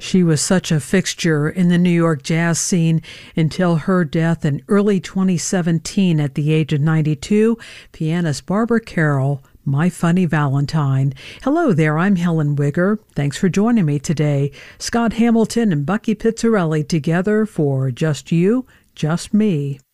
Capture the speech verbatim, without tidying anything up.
She was such a fixture in the New York jazz scene until her death in early twenty seventeen at the age of ninety-two. Pianist Barbara Carroll, My Funny Valentine. Hello there, I'm Helen Wigger. Thanks for joining me today. Scott Hamilton and Bucky Pizzarelli together for Just You, Just Me.